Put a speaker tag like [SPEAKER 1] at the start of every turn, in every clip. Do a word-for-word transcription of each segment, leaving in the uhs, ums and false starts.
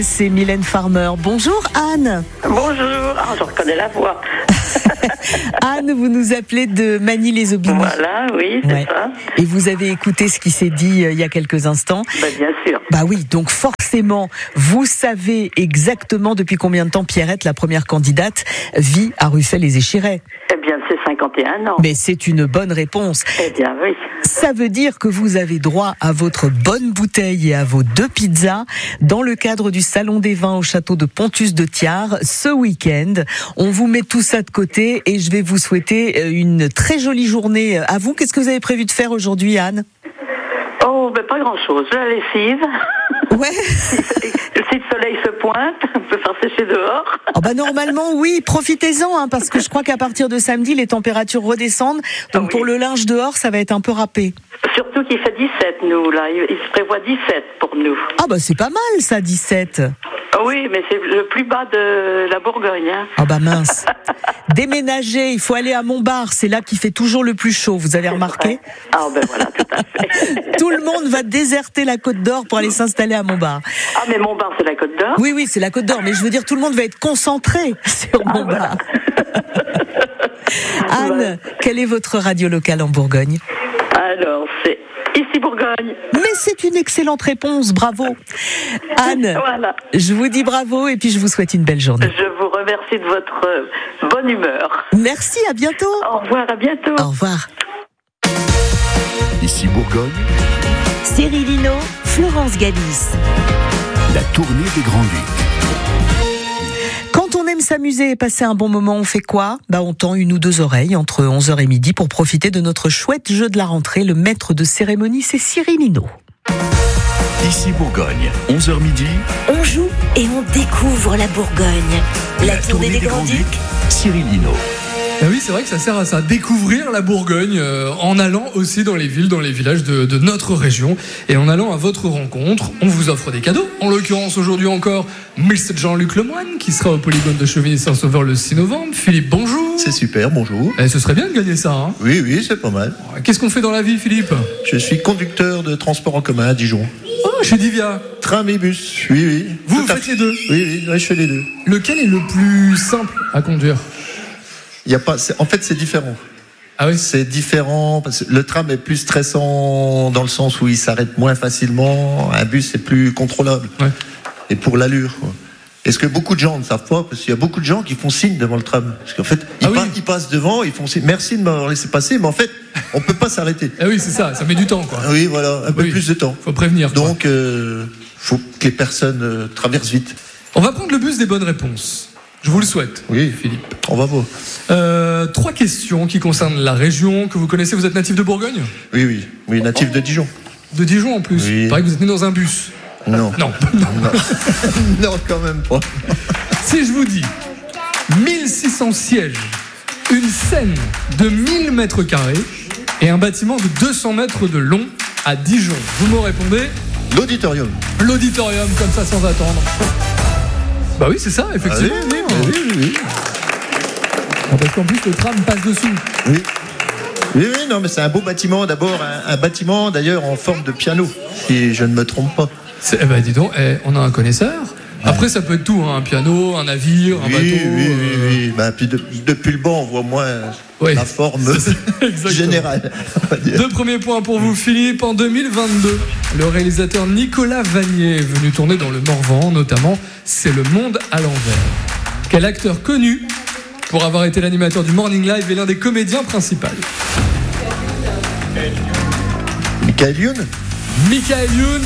[SPEAKER 1] C'est Mylène Farmer. Bonjour Anne.
[SPEAKER 2] Bonjour, ah, je reconnais la voix.
[SPEAKER 1] Anne, vous nous appelez de Magny-les-Aubigny.
[SPEAKER 2] Voilà, oui, c'est
[SPEAKER 1] ouais.
[SPEAKER 2] ça.
[SPEAKER 1] Et vous avez écouté ce qui s'est dit euh, il y a quelques instants.
[SPEAKER 2] Bah, bien sûr.
[SPEAKER 1] Bah oui, donc forcément, vous savez exactement depuis combien de temps Pierrette, la première candidate, vit à Ruffey-les-Échirets.
[SPEAKER 2] Eh bien, c'est cinquante et un ans.
[SPEAKER 1] Mais c'est une bonne réponse.
[SPEAKER 2] Eh bien, oui.
[SPEAKER 1] Ça veut dire que vous avez droit à votre bonne bouteille et à vos deux pizzas dans le cadre du Salon des Vins au château de Pontus de Thiard ce week-end. On vous met tout ça de côté et je vais vous souhaiter une très jolie journée à vous. Qu'est-ce que vous avez prévu de faire aujourd'hui, Anne ?
[SPEAKER 2] Oh, ben pas grand-chose. La lessive.
[SPEAKER 1] Ouais.
[SPEAKER 2] Si le soleil se pointe, on peut faire sécher dehors.
[SPEAKER 1] Oh bah normalement, oui. Profitez-en, hein, parce que je crois qu'à partir de samedi, les températures redescendent. Donc oui. Pour le linge dehors, ça va être un peu râpé.
[SPEAKER 2] Surtout qu'il fait dix-sept, nous, là. Il se prévoit dix-sept pour nous.
[SPEAKER 1] Ah bah c'est pas mal, ça, dix-sept.
[SPEAKER 2] Oui, mais c'est le plus bas de la Bourgogne. Hein.
[SPEAKER 1] Ah bah mince. Déménager, il faut aller à Montbard, c'est là qu'il fait toujours le plus chaud, vous avez c'est remarqué vrai.
[SPEAKER 2] Ah ben voilà, tout à fait.
[SPEAKER 1] Tout le monde va déserter la Côte d'Or pour aller s'installer à Montbard.
[SPEAKER 2] Ah mais Montbard, c'est la Côte d'Or ?
[SPEAKER 1] Oui, oui, c'est la Côte d'Or, mais je veux dire, tout le monde va être concentré sur ah, Montbard. Voilà. Anne, voilà. Quelle est votre radio locale en Bourgogne ?
[SPEAKER 2] Alors, c'est ici Bourgogne.
[SPEAKER 1] Mais c'est une excellente réponse, bravo. Anne, voilà. Je vous dis bravo et puis je vous souhaite une belle journée.
[SPEAKER 2] Je vous remercie de votre bonne humeur.
[SPEAKER 1] Merci, à bientôt.
[SPEAKER 2] Au revoir, à bientôt.
[SPEAKER 1] Au revoir.
[SPEAKER 3] Ici Bourgogne.
[SPEAKER 4] Cyril Hinault, Florence Galis.
[SPEAKER 3] La tournée des Grands Ducs.
[SPEAKER 1] Quand on aime s'amuser et passer un bon moment, on fait quoi ? Bah, on tend une ou deux oreilles entre onze heures et midi pour profiter de notre chouette jeu de la rentrée. Le maître de cérémonie, c'est Cyril Hinault.
[SPEAKER 3] Ici Bourgogne, onze heures midi.
[SPEAKER 4] On joue et on découvre la Bourgogne. La, la tournée, tournée des, des Grands Ducs. Ducs.
[SPEAKER 3] Cyril Hinault.
[SPEAKER 5] Ah oui, c'est vrai que ça sert à ça, découvrir la Bourgogne euh, en allant aussi dans les villes, dans les villages de, de notre région et en allant à votre rencontre. On vous offre des cadeaux. En l'occurrence, aujourd'hui encore, mister Jean-Luc Lemoine qui sera au polygone de Chevigny-Saint-Sauveur le six novembre. Philippe, bonjour.
[SPEAKER 6] C'est super, bonjour.
[SPEAKER 5] Et ce serait bien de gagner ça, hein ?
[SPEAKER 6] Oui, oui, c'est pas mal.
[SPEAKER 5] Qu'est-ce qu'on fait dans la vie, Philippe ?
[SPEAKER 6] Je suis conducteur de transport en commun à Dijon.
[SPEAKER 5] Oh, chez Divia.
[SPEAKER 6] Tram et bus, oui, oui.
[SPEAKER 5] Vous, vous faites les deux ?
[SPEAKER 6] Oui, oui, ouais, je fais les deux.
[SPEAKER 5] Lequel est le plus simple à conduire ?
[SPEAKER 6] Il y a pas, en fait, c'est différent.
[SPEAKER 5] Ah oui ?
[SPEAKER 6] C'est différent, parce que le tram est plus stressant dans le sens où il s'arrête moins facilement. Un bus est plus contrôlable.
[SPEAKER 5] Ouais.
[SPEAKER 6] Et pour l'allure, quoi. Et ce que beaucoup de gens ne savent pas, parce qu'il y a beaucoup de gens qui font signe devant le tram. Parce qu'en fait, ils, ah oui. passent, ils passent devant, ils font signe. Merci de m'avoir laissé passer, mais en fait, on peut pas s'arrêter.
[SPEAKER 5] Ah oui, c'est ça, ça met du temps, quoi.
[SPEAKER 6] Oui, voilà, un peu
[SPEAKER 5] oui.
[SPEAKER 6] plus de temps.
[SPEAKER 5] Faut prévenir.
[SPEAKER 6] Donc, euh, faut que les personnes euh, traversent vite.
[SPEAKER 5] On va prendre le bus des bonnes réponses. Je vous le souhaite,
[SPEAKER 6] oui,
[SPEAKER 5] Philippe.
[SPEAKER 6] On va voir.
[SPEAKER 5] Euh, trois questions qui concernent la région que vous connaissez. Vous êtes natif de Bourgogne ?
[SPEAKER 6] Oui, oui, oui, natif oh. de Dijon.
[SPEAKER 5] De Dijon en plus.
[SPEAKER 6] Oui.
[SPEAKER 5] Il paraît que vous êtes né dans un bus.
[SPEAKER 6] Non.
[SPEAKER 5] Non.
[SPEAKER 6] Non. Non, quand même pas.
[SPEAKER 5] Si je vous dis mille six cents sièges, une scène de mille mètres carrés et un bâtiment de deux cents mètres de long à Dijon, vous me répondez ?
[SPEAKER 6] L'auditorium.
[SPEAKER 5] L'auditorium, comme ça, sans attendre. Bah oui, c'est ça, effectivement.
[SPEAKER 6] Ah oui, oui, oui, oui.
[SPEAKER 5] Parce qu'en plus, le tram passe dessous.
[SPEAKER 6] Oui. Oui, oui, non, mais c'est un beau bâtiment. D'abord, un, un bâtiment, d'ailleurs, en forme de piano, si je ne me trompe pas.
[SPEAKER 5] C'est, eh ben, dis donc, eh, on a un connaisseur. Ouais. Après, ça peut être tout, hein, un piano, un navire, un
[SPEAKER 6] oui,
[SPEAKER 5] bateau.
[SPEAKER 6] Oui, oui,
[SPEAKER 5] euh...
[SPEAKER 6] oui. Ben, puis de, depuis le banc, on voit moins oui. la forme générale.
[SPEAKER 5] Deux premiers points pour vous, Philippe. En deux mille vingt-deux, le réalisateur Nicolas Vanier est venu tourner dans le Morvan, notamment C'est le monde à l'envers. Quel acteur connu pour avoir été l'animateur du Morning Live et l'un des comédiens principaux ?
[SPEAKER 6] Michael Youn.
[SPEAKER 5] Michael Youn.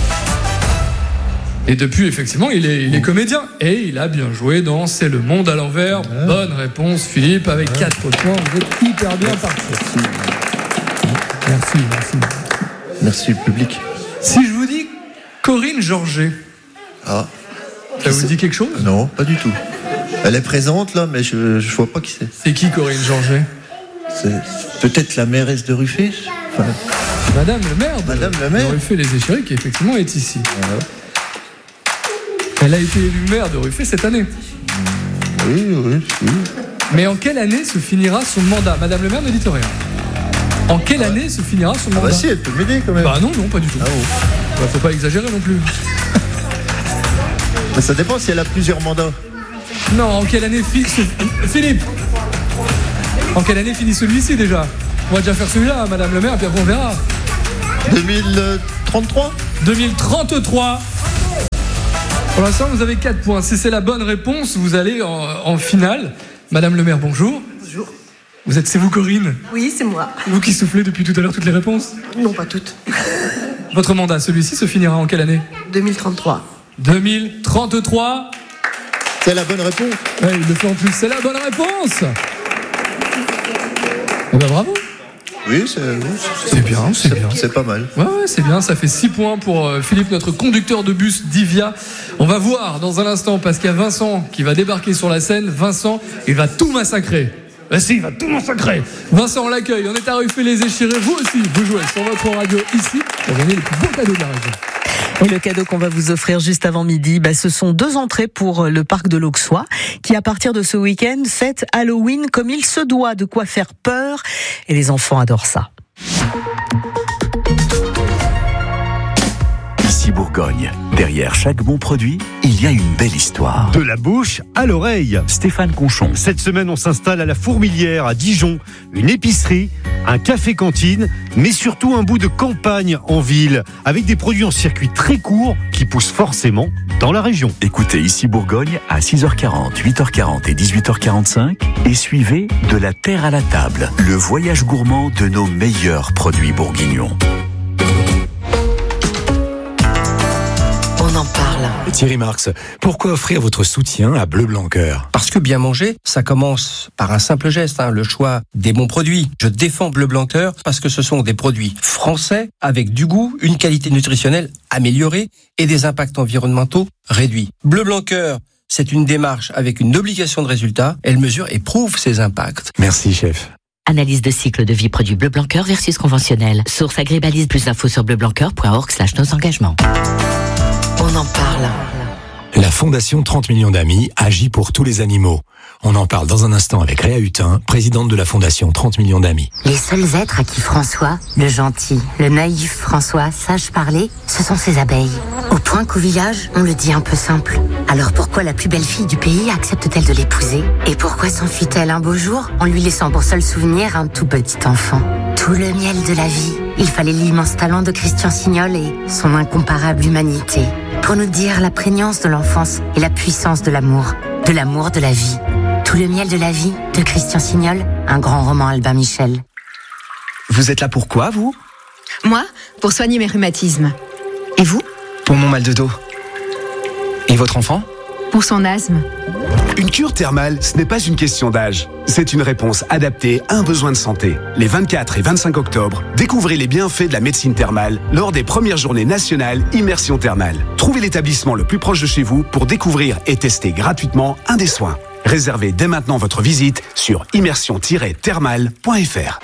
[SPEAKER 5] Et depuis, effectivement, il est, il est comédien. Et il a bien joué dans C'est le monde à l'envers. Ouais. Bonne réponse, Philippe, avec ouais. quatre points. Vous êtes hyper bien parti.
[SPEAKER 6] Merci.
[SPEAKER 5] Merci, merci.
[SPEAKER 6] Merci, le public.
[SPEAKER 5] Si je vous dis Corinne Georget,
[SPEAKER 6] ah,
[SPEAKER 5] ça vous dit quelque chose ?
[SPEAKER 6] Non, pas du tout. Elle est présente, là, mais je ne vois pas qui c'est.
[SPEAKER 5] C'est qui, Corinne Georget ?
[SPEAKER 6] C'est peut-être la mairesse de Ruffey. Enfin...
[SPEAKER 5] Madame le maire de,
[SPEAKER 6] Madame le maire.
[SPEAKER 5] de Ruffey-les-Échirets, qui effectivement est ici.
[SPEAKER 6] Voilà.
[SPEAKER 5] Elle a été élue maire de Ruffey cette année.
[SPEAKER 6] Oui, oui, oui.
[SPEAKER 5] Mais en quelle année se finira son mandat ? Madame le maire ne dit rien. En quelle ah ouais. année se finira son mandat ?
[SPEAKER 6] Ah bah si, elle peut m'aider quand même.
[SPEAKER 5] Bah non, non, pas du tout.
[SPEAKER 6] Ah bon.
[SPEAKER 5] Bah, faut pas exagérer non plus.
[SPEAKER 6] Mais ça dépend si elle a plusieurs mandats.
[SPEAKER 5] Non, en quelle année fi- Philippe En quelle année finit celui-ci déjà? On va déjà faire celui-là, Madame le maire, puis après on verra.
[SPEAKER 6] deux mille trente-trois
[SPEAKER 5] deux mille trente-trois. Pour l'instant, vous avez quatre points. Si c'est la bonne réponse, vous allez en, en finale. Madame le maire, bonjour.
[SPEAKER 7] Bonjour.
[SPEAKER 5] Vous êtes, c'est vous, Corinne?
[SPEAKER 7] Oui, c'est moi.
[SPEAKER 5] Vous qui soufflez depuis tout à l'heure toutes les réponses?
[SPEAKER 7] Non, pas toutes.
[SPEAKER 5] Votre mandat, celui-ci, se finira en quelle année?
[SPEAKER 7] deux mille trente-trois.
[SPEAKER 5] deux mille trente-trois.
[SPEAKER 6] C'est la bonne réponse.
[SPEAKER 5] Ouais, il le fait en plus. C'est la bonne réponse. Eh ben bravo.
[SPEAKER 6] Oui, c'est, oui, c'est,
[SPEAKER 5] C'est bien, c'est,
[SPEAKER 6] c'est
[SPEAKER 5] bien.
[SPEAKER 6] C'est pas mal.
[SPEAKER 5] Ouais, ouais, c'est bien. Ça fait six points pour euh, Philippe, notre conducteur de bus d'Ivia. On va voir dans un instant, parce qu'il y a Vincent qui va débarquer sur la scène. Vincent, il va tout massacrer. Bah si, il va tout massacrer. Vincent, on l'accueille. On est à Ruffé les Échirés. Vous aussi, vous jouez sur votre radio ici pour gagner les plus beaux cadeaux de la région.
[SPEAKER 1] Et le cadeau qu'on va vous offrir juste avant midi, bah, ce sont deux entrées pour le parc de l'Auxois, qui à partir de ce week-end fête Halloween comme il se doit, de quoi faire peur. Et les enfants adorent ça.
[SPEAKER 3] Ici Bourgogne. Derrière chaque bon produit, il y a une belle histoire.
[SPEAKER 8] De la bouche à l'oreille.
[SPEAKER 3] Stéphane Conchon.
[SPEAKER 8] Cette semaine, on s'installe à la Fourmilière, à Dijon. Une épicerie, un café-cantine, mais surtout un bout de campagne en ville, avec des produits en circuit très court qui poussent forcément dans la région.
[SPEAKER 3] Écoutez Ici Bourgogne à six heures quarante, huit heures quarante et dix-huit heures quarante-cinq et suivez De la terre à la table, le voyage gourmand de nos meilleurs produits bourguignons.
[SPEAKER 4] On en parle.
[SPEAKER 9] Thierry Marx, pourquoi offrir votre soutien à Bleu Blanc Cœur?
[SPEAKER 10] Parce que bien manger, ça commence par un simple geste, hein, le choix des bons produits. Je défends Bleu Blanc Cœur parce que ce sont des produits français avec du goût, une qualité nutritionnelle améliorée et des impacts environnementaux réduits. Bleu Blanc Cœur, c'est une démarche avec une obligation de résultat. Elle mesure et prouve ses impacts.
[SPEAKER 9] Merci, chef.
[SPEAKER 4] Analyse de cycle de vie produit Bleu Blanc Cœur versus conventionnel. Source Agribalise, plus d'infos sur bleublancoeur point org slash nos engagements. On en parle.
[SPEAKER 9] La Fondation trente millions d'amis agit pour tous les animaux. On en parle dans un instant avec Réa Hutin, présidente de la Fondation trente millions d'amis.
[SPEAKER 11] Les seuls êtres à qui François, le gentil, le naïf François, sache parler, ce sont ses abeilles. Au point qu'au village, on le dit un peu simple. Alors pourquoi la plus belle fille du pays accepte-t-elle de l'épouser? Et pourquoi s'enfuit-elle un beau jour en lui laissant pour seul souvenir un tout petit enfant? Tout le miel de la vie. Il fallait l'immense talent de Christian Signol et son incomparable humanité pour nous dire la prégnance de l'enfance et la puissance de l'amour, de l'amour de la vie. Tout le miel de la vie de Christian Signol, un grand roman Albin Michel.
[SPEAKER 12] Vous êtes là pour quoi, vous?
[SPEAKER 13] Moi, pour soigner mes rhumatismes. Et vous?
[SPEAKER 12] Pour mon mal de dos. Et votre enfant?
[SPEAKER 13] Pour son asthme.
[SPEAKER 14] Une cure thermale, ce n'est pas une question d'âge. C'est une réponse adaptée à un besoin de santé. Les vingt-quatre et vingt-cinq octobre, découvrez les bienfaits de la médecine thermale lors des premières journées nationales Immersion Thermale. Trouvez l'établissement le plus proche de chez vous pour découvrir et tester gratuitement un des soins. Réservez dès maintenant votre visite sur immersion tiret thermale point f r.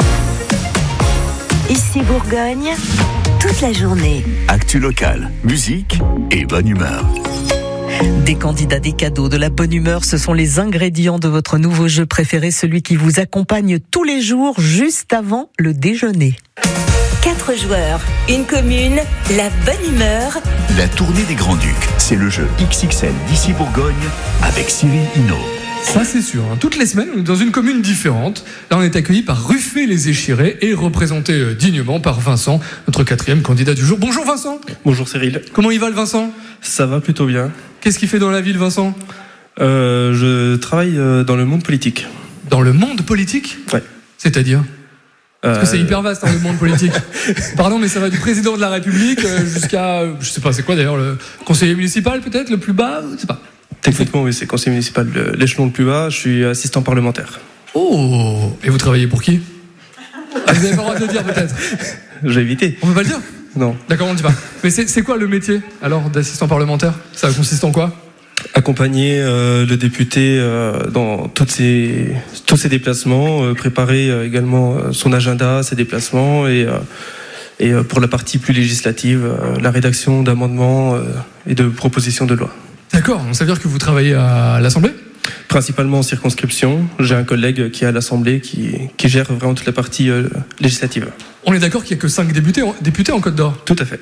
[SPEAKER 4] Ici Bourgogne, toute la journée.
[SPEAKER 3] Actu locale, musique et bonne humeur.
[SPEAKER 1] Des candidats, des cadeaux, de la bonne humeur, ce sont les ingrédients de votre nouveau jeu préféré, celui qui vous accompagne tous les jours, juste avant le déjeuner.
[SPEAKER 4] Quatre joueurs, une commune, la bonne humeur.
[SPEAKER 3] La tournée des Grands-Ducs, c'est le jeu X X L d'Ici Bourgogne avec Cyril Hinault.
[SPEAKER 5] Ça c'est sûr, hein. Toutes les semaines, on est dans une commune différente. Là on est accueilli par Ruffé les Échirés et représenté euh, dignement par Vincent, notre quatrième candidat du jour. Bonjour Vincent.
[SPEAKER 15] Bonjour Cyril.
[SPEAKER 5] Comment il va le Vincent?
[SPEAKER 15] Ça va plutôt bien.
[SPEAKER 5] Qu'est-ce qu'il fait dans la ville Vincent?
[SPEAKER 15] euh, Je travaille dans le monde politique.
[SPEAKER 5] Dans le monde politique?
[SPEAKER 15] Ouais.
[SPEAKER 5] C'est-à-dire? Parce que
[SPEAKER 15] euh...
[SPEAKER 5] c'est hyper vaste hein, le monde politique. Pardon, mais ça va du président de la République euh, jusqu'à, euh, je sais pas, c'est quoi d'ailleurs, le conseiller municipal peut-être, le plus bas, je sais pas.
[SPEAKER 15] Techniquement, oui, c'est conseiller municipal, l'échelon le plus bas. Je suis assistant parlementaire.
[SPEAKER 5] Oh. Et vous travaillez pour qui? Ah, vous n'avez pas le droit de le dire peut-être.
[SPEAKER 15] J'ai évité.
[SPEAKER 5] On peut pas le dire?
[SPEAKER 15] Non.
[SPEAKER 5] D'accord, on ne dit pas. Mais c'est, c'est quoi le métier alors d'assistant parlementaire? Ça consiste en quoi?
[SPEAKER 15] Accompagner euh, le député euh, dans toutes ses, tous ses déplacements, euh, préparer euh, également euh, son agenda, ses déplacements et, euh, et euh, pour la partie plus législative, euh, la rédaction d'amendements euh, et de propositions de loi.
[SPEAKER 5] D'accord, ça veut dire que vous travaillez à l'Assemblée?
[SPEAKER 15] Principalement en circonscription. J'ai un collègue qui est à l'Assemblée qui, qui gère vraiment toute la partie euh, législative.
[SPEAKER 5] On est d'accord qu'il n'y a que cinq députés, députés en Côte d'Or?
[SPEAKER 15] Tout à fait.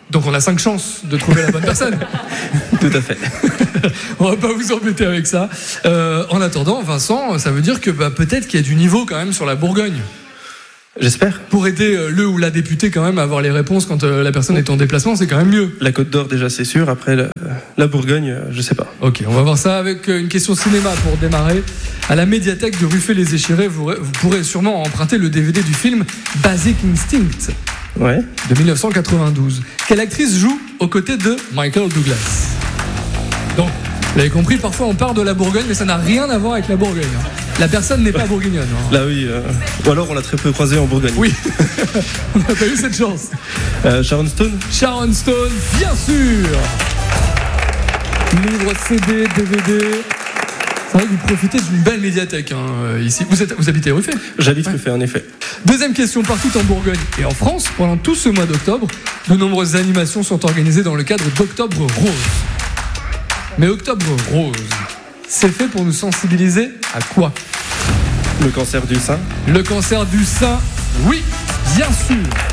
[SPEAKER 5] Donc on a cinq chances de trouver la bonne personne.
[SPEAKER 15] Tout à fait.
[SPEAKER 5] On va pas vous embêter avec ça. Euh, en attendant, Vincent, ça veut dire que bah, peut-être qu'il y a du niveau quand même sur la Bourgogne.
[SPEAKER 15] J'espère.
[SPEAKER 5] Pour aider euh, le ou la députée quand même à avoir les réponses quand euh, la personne est en déplacement, c'est quand même mieux.
[SPEAKER 15] La Côte d'Or déjà c'est sûr, après la, la Bourgogne, euh, je sais pas.
[SPEAKER 5] Ok, on va voir ça avec euh, une question cinéma pour démarrer. À la médiathèque de Ruffey-les-Échirés, vous, vous pourrez sûrement emprunter le D V D du film Basic Instinct.
[SPEAKER 15] Ouais.
[SPEAKER 5] De dix-neuf cent quatre-vingt-douze. Quelle actrice joue aux côtés de Michael Douglas? Donc, vous l'avez compris, parfois on part de la Bourgogne, mais ça n'a rien à voir avec la Bourgogne. La personne n'est pas bourguignonne. Hein.
[SPEAKER 15] Là oui, euh, ou alors on l'a très peu croisé en Bourgogne.
[SPEAKER 5] Oui, on n'a pas eu cette chance.
[SPEAKER 15] Euh, Sharon Stone.
[SPEAKER 5] Sharon Stone, bien sûr. Livre, C D, D V D. C'est vrai que vous profitez d'une belle médiathèque hein, ici. Vous, êtes, vous habitez Ruffey?
[SPEAKER 15] J'habite ouais. Ruffey, en effet.
[SPEAKER 5] Deuxième question, partout en Bourgogne et en France, pendant tout ce mois d'octobre, de nombreuses animations sont organisées dans le cadre d'Octobre Rose. Mais Octobre Rose, c'est fait pour nous sensibiliser à quoi?
[SPEAKER 15] Le cancer du sein.
[SPEAKER 5] Le cancer du sein, oui, bien sûr.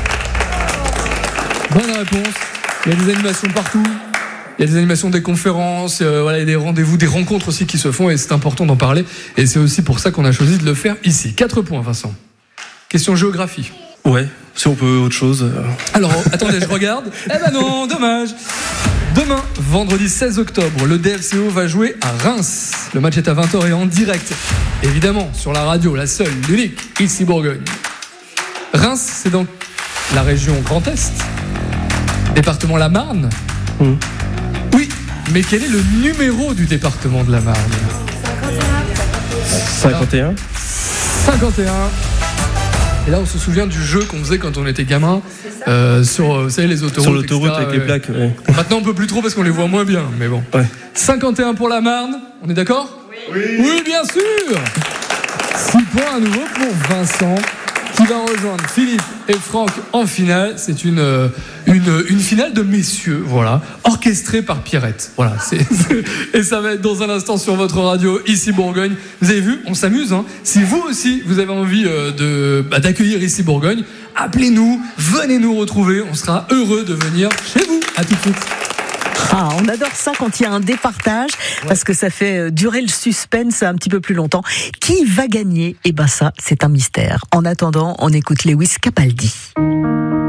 [SPEAKER 5] Bonne réponse. Il y a des animations partout. Il y a des animations, des conférences, euh, voilà, il y a des rendez-vous, des rencontres aussi qui se font et c'est important d'en parler. Et c'est aussi pour ça qu'on a choisi de le faire ici. Quatre points, Vincent. Question géographie.
[SPEAKER 15] Ouais, si on peut autre chose. Euh...
[SPEAKER 5] Alors, attendez, je regarde. Eh ben non, dommage. Demain, vendredi seize octobre, le D F C O va jouer à Reims. Le match est à vingt heures et en direct. Évidemment, sur la radio, la seule, l'unique, ici Bourgogne. Reims, c'est donc la région Grand Est, département La Marne. Mmh. Oui, mais quel est le numéro du département de la Marne?
[SPEAKER 15] cinquante et un.
[SPEAKER 5] cinquante et un. Et là, on se souvient du jeu qu'on faisait quand on était gamin euh, sur, vous savez, les autoroutes.
[SPEAKER 15] Sur l'autoroute avec
[SPEAKER 5] ouais.
[SPEAKER 15] les plaques. Ouais.
[SPEAKER 5] Maintenant, on peut plus trop parce qu'on les voit moins bien, mais bon.
[SPEAKER 15] Ouais.
[SPEAKER 5] cinquante et un pour la Marne, on est d'accord?
[SPEAKER 15] Oui.
[SPEAKER 5] Oui, bien sûr. six points à nouveau pour Vincent, qui va rejoindre Philippe et Franck en finale. C'est une, une, une finale de messieurs, voilà, orchestrée par Pierrette. Voilà, c'est, c'est, et ça va être dans un instant sur votre radio, ici Bourgogne. Vous avez vu, on s'amuse. Hein. Si vous aussi, vous avez envie euh, de, bah, d'accueillir ici Bourgogne, appelez-nous, venez nous retrouver. On sera heureux de venir chez vous. À tout de suite.
[SPEAKER 1] Ah, on adore ça quand il y a un départage, ouais. Parce que ça fait durer le suspense un petit peu plus longtemps. Qui va gagner? Eh ben ça, c'est un mystère. En attendant, on écoute Lewis Capaldi.